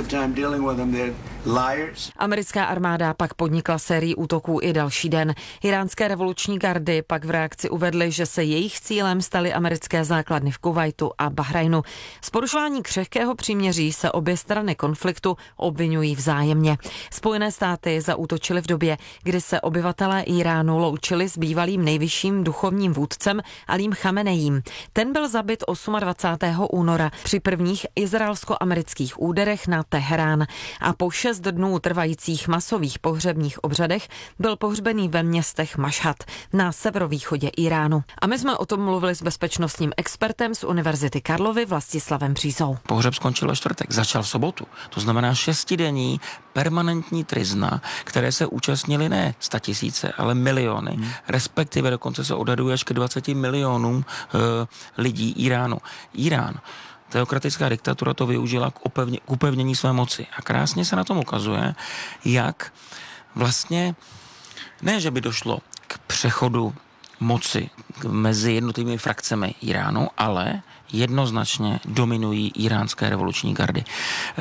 [SPEAKER 13] Americká armáda pak podnikla sérii útoků i další den. Iránské revoluční gardy pak v reakci uvedly, že se jejich cílem staly americké základny v Kuvajtu a Bahrajnu. Z porušování křehkého příměří se obě strany konfliktu obvinují vzájemně. Spojené státy zaútočily v době, kdy se obyvatelé Iránu loučili s bývalým nejvyšším duchovním vůdcem Alím Chamenejím. Ten byl zabit dvacátého osmého února při prvních izraelsko-amerických úderech na Teherán a po šest dnů trvajících masových pohřebních obřadech byl pohřbený ve městech Mašhad na severovýchodě Iránu. A my jsme o tom mluvili s bezpečnostním expertem z Univerzity Karlovy Vlastislavem Břízou.
[SPEAKER 19] Pohřeb skončil ve čtvrtek, začal v sobotu. To znamená šestidenní permanentní tryzna, které se účastnili ne statisíce, ale miliony, hmm. respektive dokonce se odhaduje až ke dvaceti milionům uh, lidí Iránu. Irán, teokratická diktatura, to využila k, upevně, k upevnění své moci. A krásně se na tom ukazuje, jak vlastně, ne, že by došlo k přechodu moci mezi jednotlivými frakcemi Iránu, ale jednoznačně dominují iránské revoluční gardy. E,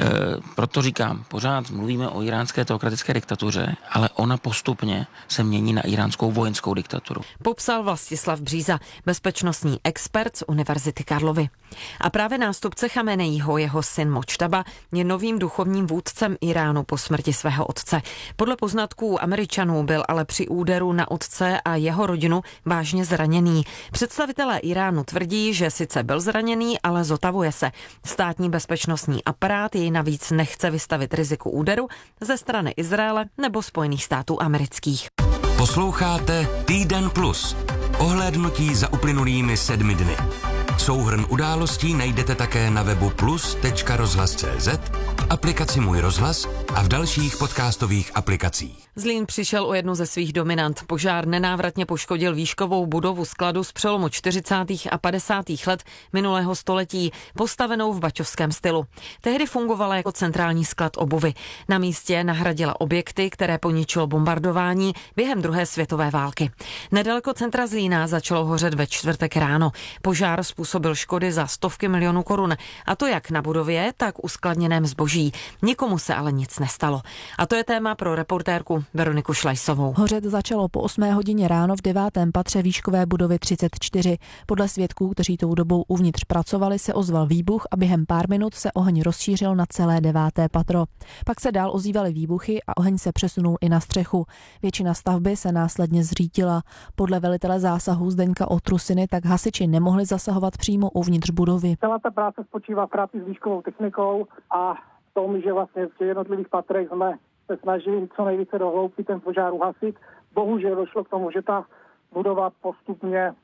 [SPEAKER 19] proto říkám, pořád mluvíme o iránské teokratické diktatuře, ale ona postupně se mění na iránskou vojenskou diktaturu.
[SPEAKER 13] Popsal Vlastislav Bříza, bezpečnostní expert z Univerzity Karlovy. A právě nástupce Chamenejího, jeho syn Močtaba, je novým duchovním vůdcem Iránu po smrti svého otce. Podle poznatků Američanů byl ale při úderu na otce a jeho rodinu vážně zraněný. Představitelé Iránu tvrdí, že sice byl zraněný, ale zotavuje se. Státní bezpečnostní aparát jej navíc nechce vystavit riziku úderu ze strany Izraele nebo Spojených států amerických.
[SPEAKER 11] Posloucháte Týden plus. Ohlédnutí za uplynulými sedmi dny. Souhrn událostí najdete také na webu plus tečka rozhlas tečka cé zet, v aplikaci Můj rozhlas a v dalších podcastových aplikacích.
[SPEAKER 13] Zlín přišel o jednu ze svých dominant. Požár nenávratně poškodil výškovou budovu skladu z přelomu čtyřicátých a padesátých let minulého století, postavenou v baťovském stylu. Tehdy fungovala jako centrální sklad obuvy. Na místě nahradila objekty, které poničilo bombardování během druhé světové války. Nedaleko centra Zlína začalo hořet ve čtvrtek ráno. Požár způsobil škody za stovky milionů korun, a to jak na budově, tak uskladněném zboží. Nikomu se ale nic nestalo. A to je téma pro reportérku Veroniku Šlajsovou.
[SPEAKER 20] Hořet začalo po osmé hodině ráno v devátém patře výškové budovy třicet čtyři. Podle svědků, kteří tou dobou uvnitř pracovali, se ozval výbuch a během pár minut se oheň rozšířil na celé deváté patro. Pak se dál ozývaly výbuchy a oheň se přesunul i na střechu. Většina stavby se následně zřítila. Podle velitele zásahu Zdeňka Otrusiny tak hasiči nemohli zasahovat přímo uvnitř budovy.
[SPEAKER 21] Celá ta práce spočívá v práci s výškovou technikou a v tom, že vlastně v těch jednotlivých patrech jsme se snažili co nejvíce do hloubky ten požár uhasit. Bohužel došlo k tomu, že ta budova postupně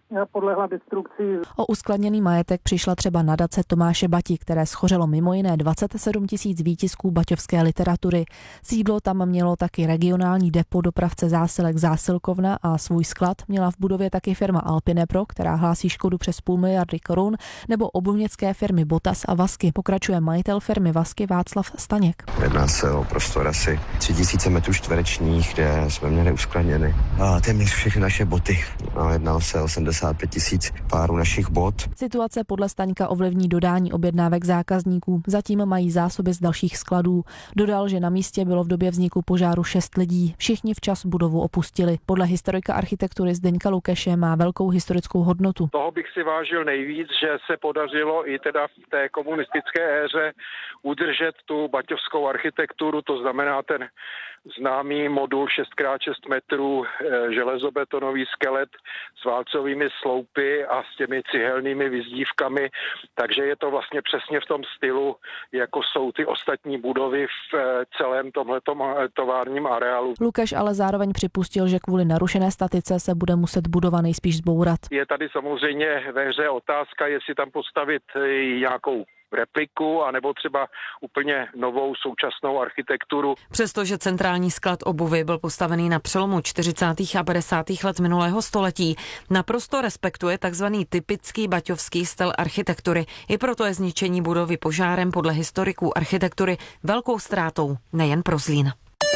[SPEAKER 21] podlehla destrukci.
[SPEAKER 20] O uskladněný majetek přišla třeba nadace Tomáše Bati, které schořelo mimo jiné dvacet sedm tisíc výtisků baťovské literatury. Sídlo tam mělo taky regionální depo dopravce zásilek Zásilkovna a svůj sklad měla v budově taky firma Alpinepro, která hlásí škodu přes půl miliardy korun, nebo obuměcké firmy Botas a Vasky. Pokračuje majitel firmy Vasky Václav Staněk.
[SPEAKER 3] Jedná se o prostor asi tři tisíce metrů čtverečních, kde jsme měli uskladněny a téměř všechny naše boty. A jednalo se o sedmdesát pět tisíc párů našich bot.
[SPEAKER 20] Situace podle Staňka ovlivní dodání objednávek zákazníků. Zatím mají zásoby z dalších skladů. Dodal, že na místě bylo v době vzniku požáru šest lidí. Všichni včas budovu opustili. Podle historika architektury Zdeňka Lukeše má velkou historickou hodnotu.
[SPEAKER 22] Toho bych si vážil nejvíc, že se podařilo i teda v té komunistické éře udržet tu baťovskou architekturu, to znamená ten známý modul šest krát šest metrů, železobetonový skelet s válcovými sloupy a s těmi cihelnými vyzdívkami, takže je to vlastně přesně v tom stylu, jako jsou ty ostatní budovy v celém tomhletom továrním areálu.
[SPEAKER 20] Lukáš ale zároveň připustil, že kvůli narušené statice se bude muset budova nejspíš zbourat.
[SPEAKER 22] Je tady samozřejmě ve hře otázka, jestli tam postavit nějakou repliku, anebo třeba úplně novou současnou architekturu.
[SPEAKER 13] Přestože centrální sklad obuvy byl postavený na přelomu čtyřicátých a padesátých let minulého století, naprosto respektuje takzvaný typický baťovský styl architektury. I proto je zničení budovy požárem podle historiků architektury velkou ztrátou nejen pro Zlín.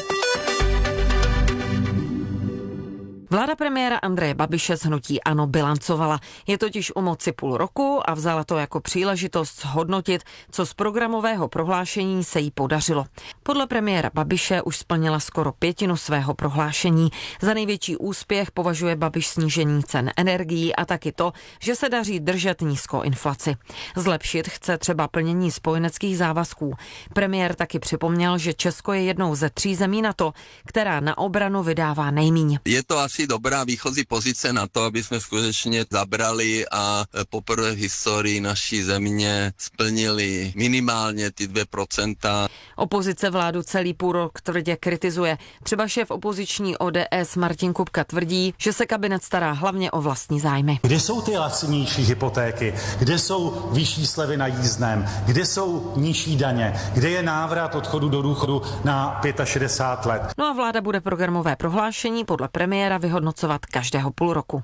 [SPEAKER 13] Vláda premiéra Andreje Babiše z hnutí ANO bilancovala. Je totiž u moci půl roku a vzala to jako příležitost zhodnotit, co z programového prohlášení se jí podařilo. Podle premiéra Babiše už splnila skoro pětinu svého prohlášení. Za největší úspěch považuje Babiš snížení cen energií a taky to, že se daří držet nízkou inflaci. Zlepšit chce třeba plnění spojeneckých závazků. Premiér taky připomněl, že Česko je jednou ze tří zemí NATO, která na obranu vydává nejmíň.
[SPEAKER 16] Je to asi dobrá výchozí pozice na to, aby jsme skutečně zabrali a poprvé v historii naší země splnili minimálně ty dvě procenta.
[SPEAKER 13] Opozice vládu celý půl rok tvrdě kritizuje. Třeba šéf opoziční O D S Martin Kupka tvrdí, že se kabinet stará hlavně o vlastní zájmy.
[SPEAKER 23] Kde jsou ty lacinější hypotéky? Kde jsou vyšší slevy na jízdném? Kde jsou nižší daně? Kde je návrat odchodu do důchodu na šedesát pět let?
[SPEAKER 13] No a vláda bude programové prohlášení podle premiéra vyhodnocovat každého půl roku.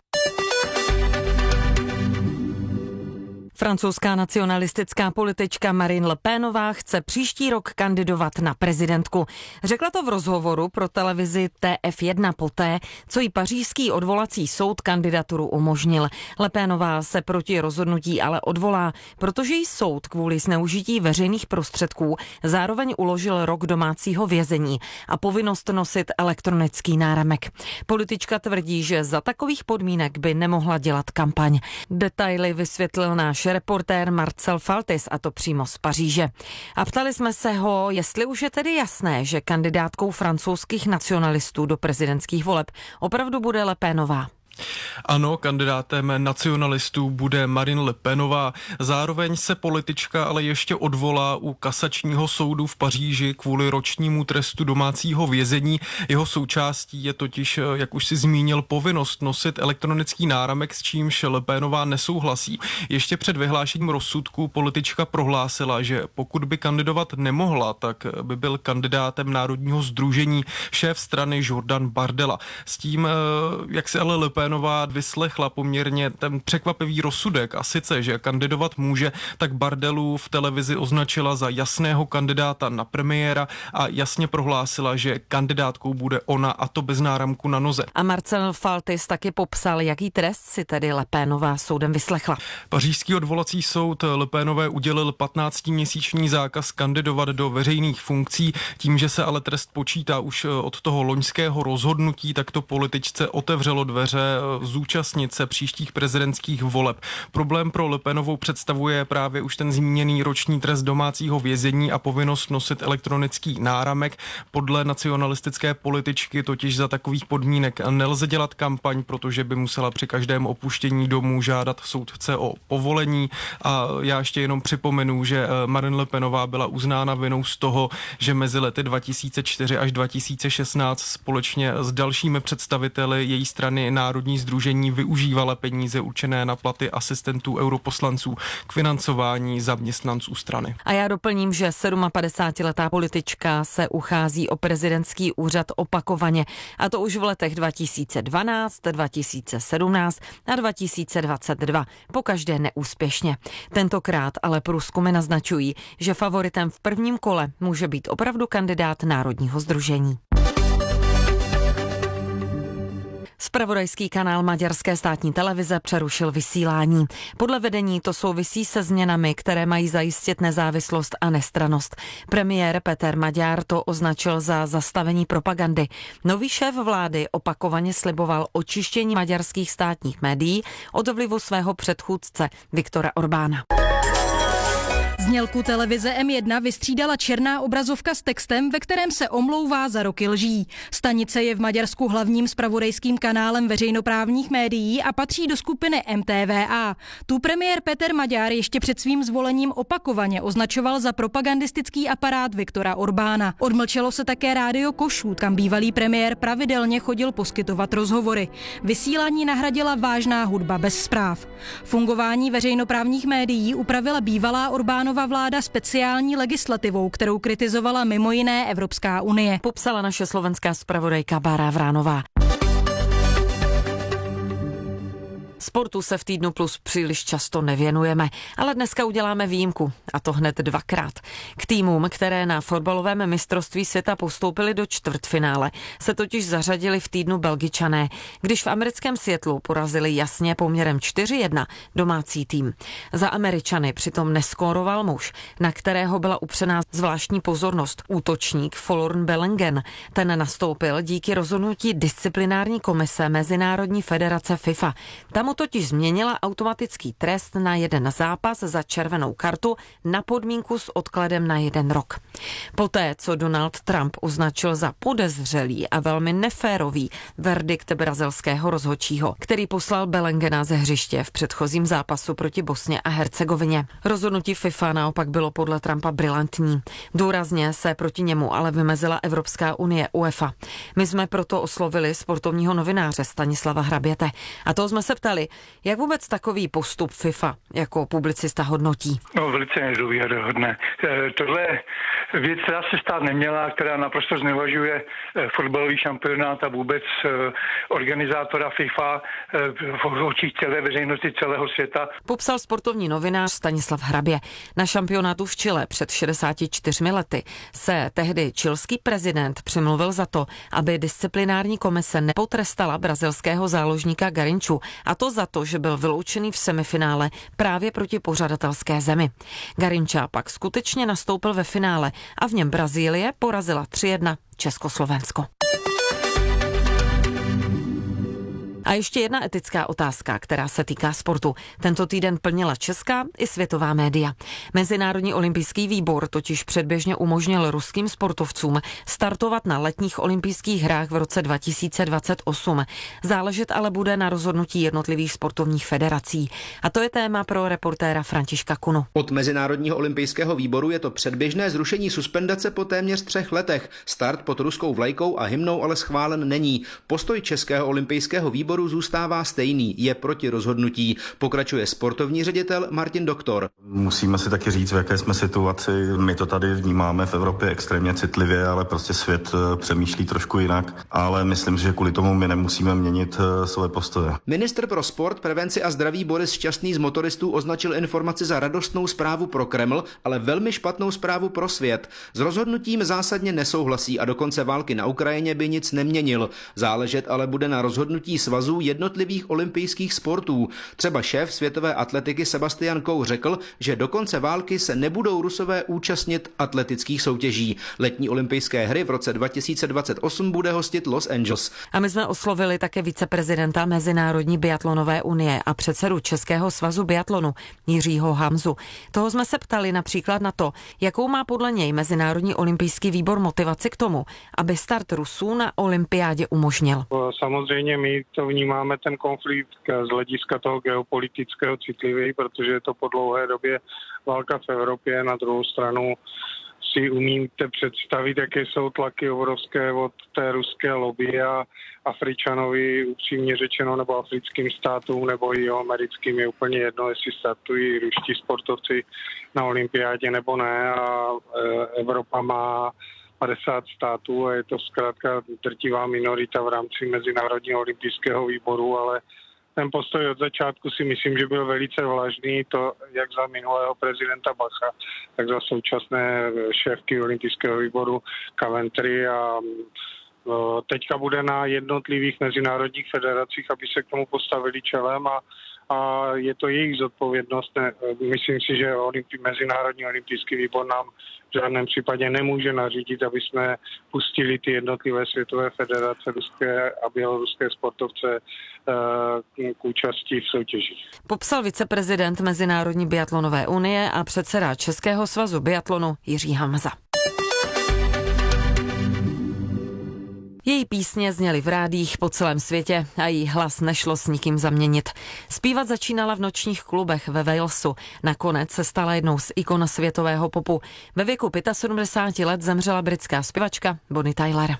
[SPEAKER 13] Francouzská nacionalistická politička Marine Le Penová chce příští rok kandidovat na prezidentku. Řekla to v rozhovoru pro televizi T F jedna poté, co jí pařížský odvolací soud kandidaturu umožnil. Le Penová se proti rozhodnutí ale odvolá, protože jí soud kvůli zneužití veřejných prostředků zároveň uložil rok domácího vězení a povinnost nosit elektronický náramek. Politička tvrdí, že za takových podmínek by nemohla dělat kampaň. Detaily vysvětlil náš reportér Marcel Faltis, a to přímo z Paříže. A ptali jsme se ho, jestli už je tedy jasné, že kandidátkou francouzských nacionalistů do prezidentských voleb opravdu bude Le Penová.
[SPEAKER 24] Ano, kandidátem nacionalistů bude Marine Le Penová. Zároveň se politička ale ještě odvolá u kasačního soudu v Paříži kvůli ročnímu trestu domácího vězení. Jeho součástí je totiž, jak už si zmínil, povinnost nosit elektronický náramek, s čímž Le Penová nesouhlasí. Ještě před vyhlášením rozsudku politička prohlásila, že pokud by kandidovat nemohla, tak by byl kandidátem Národního sdružení šéf strany Jordan Bardella. S tím, jak se ale Le Penová vyslechla poměrně ten překvapivý rozsudek, a sice, že kandidovat může, tak Bardelu v televizi označila za jasného kandidáta na premiéra a jasně prohlásila, že kandidátkou bude ona, a to bez náramku na noze.
[SPEAKER 13] A Marcel Faltis taky popsal, jaký trest si tedy Le Penová soudem vyslechla.
[SPEAKER 24] Pařížský odvolací soud Le Penové udělil patnáctiměsíční zákaz kandidovat do veřejných funkcí, tím, že se ale trest počítá už od toho loňského rozhodnutí, tak to političce otevřelo dveře zúčastnit se příštích prezidentských voleb. Problém pro Le Penovou představuje právě už ten zmíněný roční trest domácího vězení a povinnost nosit elektronický náramek. Podle nacionalistické političky totiž za takových podmínek nelze dělat kampaň, protože by musela při každém opuštění domů žádat soudce o povolení. A já ještě jenom připomenu, že Marine Le Penová byla uznána vinou z toho, že mezi lety dva tisíce čtyři až dva tisíce šestnáct společně s dalšími představiteli její strany Národní sportovní sdružení využívala peníze určené na platy asistentů europoslanců k financování zaměstnanců strany.
[SPEAKER 13] A já doplním, že padesátidvouletá politička se uchází o prezidentský úřad opakovaně, a to už v letech dva tisíce dvanáct, dva tisíce sedmnáct a dva tisíce dvacet dva, pokaždé neúspěšně. Tentokrát ale průzkumy naznačují, že favoritem v prvním kole může být opravdu kandidát Národního sdružení. Zpravodajský kanál maďarské státní televize přerušil vysílání. Podle vedení to souvisí se změnami, které mají zajistit nezávislost a nestrannost. Premiér Peter Maďar to označil za zastavení propagandy. Nový šéf vlády opakovaně sliboval očištění maďarských státních médií od vlivu svého předchůdce Viktora Orbána.
[SPEAKER 1] Znělku televize M jedna vystřídala černá obrazovka s textem, ve kterém se omlouvá za roky lží. Stanice je v Maďarsku hlavním zpravodajským kanálem veřejnoprávních médií a patří do skupiny M T V A. Tu premiér Peter Maďar ještě před svým zvolením opakovaně označoval za propagandistický aparát Viktora Orbána. Odmlčelo se také rádio Kossuth, kam bývalý premiér pravidelně chodil poskytovat rozhovory. Vysílání nahradila vážná hudba bez zpráv. Fungování veřejnoprávních médií upravila bývalá Orbánova vláda speciální legislativou, kterou kritizovala mimo jiné Evropská unie.
[SPEAKER 13] Popsala naše slovenská zpravodajka Bára Vránová. Sportu se v Týdnu Plus příliš často nevěnujeme, ale dneska uděláme výjimku, a to hned dvakrát. K týmům, které na fotbalovém mistrovství světa postoupily do čtvrtfinále, se totiž zařadili v týdnu Belgičané, když v americkém Seattlu porazili jasně poměrem čtyři jedna domácí tým. Za Američany přitom neskóroval muž, na kterého byla upřená zvláštní pozornost, útočník Folarin Balogun. Ten nastoupil díky rozhodnutí disciplinární komise Mezinárodní federace FIFA. Tam mu totiž změnila automatický trest na jeden zápas za červenou kartu na podmínku s odkladem na jeden rok. Poté, co Donald Trump označil za podezřelý a velmi neférový verdikt brazilského rozhodčího, který poslal Baloguna ze hřiště v předchozím zápasu proti Bosně a Hercegovině. Rozhodnutí FIFA naopak bylo podle Trumpa brilantní. Důrazně se proti němu ale vymezila Evropská unie UEFA. My jsme proto oslovili sportovního novináře Stanislava Hraběte a toho jsme se ptali, jak vůbec takový postup FIFA jako publicista hodnotí.
[SPEAKER 12] No, velice nedůvěryhodné. Tohle věc, která se stát neměla, která naprosto znevažuje fotbalový šampionát a vůbec organizátora FIFA v očích celé veřejnosti celého světa.
[SPEAKER 13] Popsal sportovní novinář Stanislav Hrabě. Na šampionátu v Chile před šedesáti čtyřmi lety se tehdy chilský prezident přimluvil za to, aby disciplinární komise nepotrestala brazilského záložníka Garinchu, a to za to, že byl vyloučený v semifinále právě proti pořadatelské zemi. Garincha pak skutečně nastoupil ve finále a v něm Brazílie porazila tři jedna Československo. A ještě jedna etická otázka, která se týká sportu. Tento týden plnila česká i světová média. Mezinárodní olympijský výbor totiž předběžně umožnil ruským sportovcům startovat na letních olympijských hrách v roce dva tisíce dvacet osm. Záležet ale bude na rozhodnutí jednotlivých sportovních federací. A to je téma pro reportéra Františka Kunu.
[SPEAKER 2] Od Mezinárodního olympijského výboru je to předběžné zrušení suspendace po téměř třech letech. Start pod ruskou vlajkou a hymnou ale schválen není. Postoj Českého olympijského výboru zůstává stejný, je proti rozhodnutí, pokračuje sportovní ředitel Martin Doktor.
[SPEAKER 4] Musíme si taky říct, v jaké jsme situaci. My to tady vnímáme v Evropě extrémně citlivě, ale prostě svět přemýšlí trošku jinak. Ale myslím si, že kvůli tomu my nemusíme měnit své postoje.
[SPEAKER 2] Ministr pro sport, prevenci a zdraví Boris Šťastný z motoristů označil informaci za radostnou zprávu pro Kreml, ale velmi špatnou zprávu pro svět. S rozhodnutím zásadně nesouhlasí a do konce války na Ukrajině by nic neměnil. Záležet ale bude na rozhodnutí svazu jednotlivých olympijských sportů. Třeba šéf světové atletiky Sebastian Coe řekl, že do konce války se nebudou Rusové účastnit atletických soutěží. Letní olympijské hry v roce dva tisíce dvacet osm bude hostit Los Angeles.
[SPEAKER 13] A my jsme oslovili také viceprezidenta Mezinárodní biatlonové unie a předsedu Českého svazu biatlonu Jiřího Hamzu. Toho jsme se ptali například na to, jakou má podle něj Mezinárodní olympijský výbor motivaci k tomu, aby start Rusů na olympiádě umožnil.
[SPEAKER 22] Samozřejmě my to vnímáme ten konflikt z hlediska toho geopolitického citlivý, protože je to po dlouhé době válka v Evropě. Na druhou stranu si umíte představit, jaké jsou tlaky obrovské od té ruské lobby a Afričanovi, upřímně řečeno, nebo africkým státům, nebo i americkým, je úplně jedno, jestli startují ruští sportovci na olympiádě nebo ne, a Evropa má padesát států a je to zkrátka drtivá minorita v rámci Mezinárodního olympijského výboru, ale ten postoj od začátku si myslím, že byl velice vlažný, to jak za minulého prezidenta Bacha, tak za současné šéfky olympijského výboru Coventry, a teďka bude na jednotlivých mezinárodních federacích, aby se k tomu postavili čelem, a, a je to jejich zodpovědnost. Ne, myslím si, že Olympi, Mezinárodní olympijský výbor nám v žádném případě nemůže nařídit, aby jsme pustili ty jednotlivé světové federace ruské a běloruské sportovce k účasti v soutěžích.
[SPEAKER 13] Popsal viceprezident Mezinárodní biatlonové unie a předseda Českého svazu biatlonu Jiří Hamza. Její písně zněly v rádích po celém světě a její hlas nešlo s nikým zaměnit. Zpívat začínala v nočních klubech ve Walesu. Nakonec se stala jednou z ikon světového popu. Ve věku sedmdesáti pěti let zemřela britská zpěvačka Bonnie Tyler.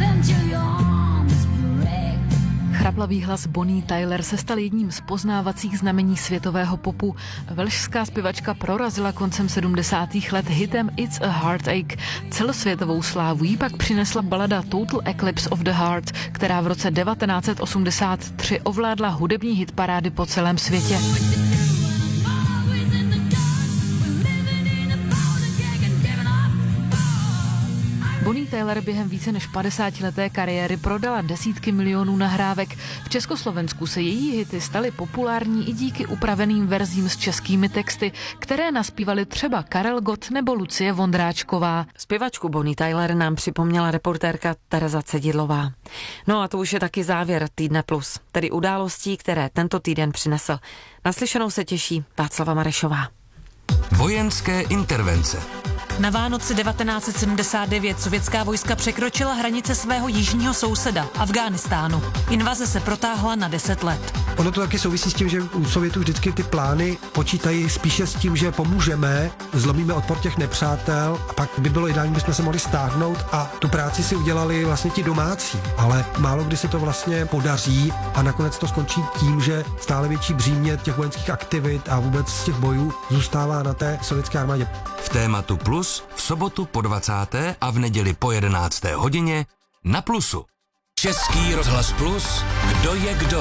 [SPEAKER 5] Chraplavý hlas Bonnie Tyler se stal jedním z poznávacích znamení světového popu. Velšská zpěvačka prorazila koncem sedmdesátých let hitem It's a Heartache. Celosvětovou slávu jí pak přinesla balada Total Eclipse of the Heart, která v roce devatenáct set osmdesát tři ovládla hudební hitparády po celém světě. Bonnie Tyler během více než padesátileté kariéry prodala desítky milionů nahrávek. V Československu se její hity staly populární i díky upraveným verzím s českými texty, které naspívali třeba Karel Gott nebo Lucie Vondráčková.
[SPEAKER 13] Zpěvačku Bonnie Tyler nám připomněla reportérka Tereza Cedidlová. No a to už je taky závěr Týdne plus, tedy událostí, které tento týden přinesl. Naslyšenou se těší Václava Marešová.
[SPEAKER 11] Vojenské intervence.
[SPEAKER 6] Na Vánoce devatenáct set sedmdesát devět sovětská vojska překročila hranice svého jižního souseda, Afghánistánu. Invaze se protáhla na deset let.
[SPEAKER 8] Ono to taky souvisí s tím, že u Sovětů vždycky ty plány počítají spíše s tím, že pomůžeme, zlomíme odpor těch nepřátel a pak by bylo ideální, bychom se mohli stáhnout a tu práci si udělali vlastně ti domácí. Ale málo kdy se to vlastně podaří a nakonec to skončí tím, že stále větší břímě těch vojenských aktivit a vůbec z těch bojů zůstává na té sovětské armádě.
[SPEAKER 11] V tématu Plus v sobotu po dvacáté a v neděli po jedenácté hodině na Plusu. Český rozhlas Plus, kdo je kdo.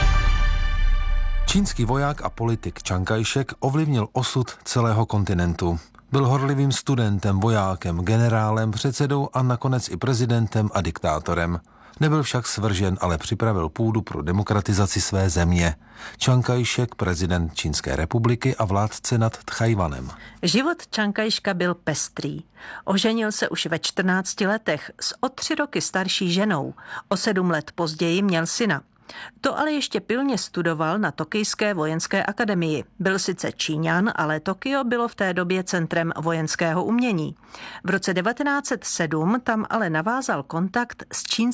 [SPEAKER 9] Čínský voják a politik Chiang Kai-shek ovlivnil osud celého kontinentu. Byl horlivým studentem, vojákem, generálem, předsedou a nakonec i prezidentem a diktátorem. Nebyl však svržen, ale připravil půdu pro demokratizaci své země. Chiang Kai-shek, prezident Čínské republiky a vládce nad Tchajwanem.
[SPEAKER 25] Život Chiang Kai-sheka byl pestrý. Oženil se už ve čtrnácti letech s o tři roky starší ženou. O sedm let později měl syna. To ale ještě pilně studoval na Tokijské vojenské akademii. Byl sice Číňan, ale Tokio bylo v té době centrem vojenského umění. V roce devatenáct set sedm tam ale navázal kontakt s čínským